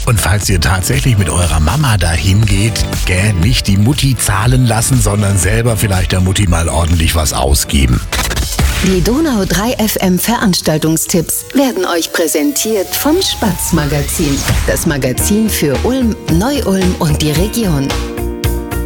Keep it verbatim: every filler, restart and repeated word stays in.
Und falls ihr tatsächlich mit eurer Mama dahin geht, gell, nicht die Mutti zahlen lassen, sondern selber vielleicht der Mutti mal ordentlich was ausgeben. Die Donau drei F M Veranstaltungstipps werden euch präsentiert vom Spatz Magazin. Das Magazin für Ulm, Neu-Ulm und die Region.